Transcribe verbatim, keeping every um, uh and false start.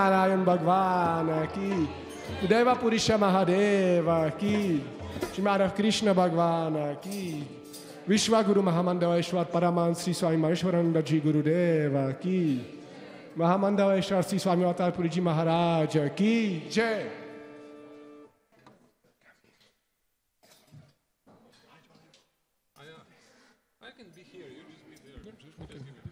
Narayan Bhagwan ki, Deva Purisha Mahadeva ki, Shrimad Krishna Bhagwan ki, Vishwaguru Mahamandavaishwar Paraman Sri Swami Maheshwarananda Ji Gurudeva ki, Mahamandavaishwar Sri Swami Avatar Puriji Maharaja ki Jai. I can be here, you just be there.